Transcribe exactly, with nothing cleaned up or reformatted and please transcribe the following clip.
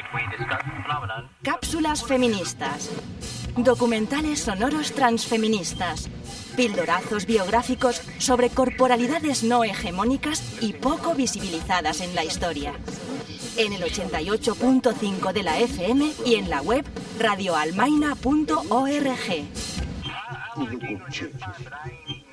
Cápsulas feministas. Documentales sonoros transfeministas. Pildorazos biográficos sobre corporalidades no hegemónicas y poco visibilizadas en la historia. En el ochenta y ocho punto cinco de la F M y en la web radio almaina punto org.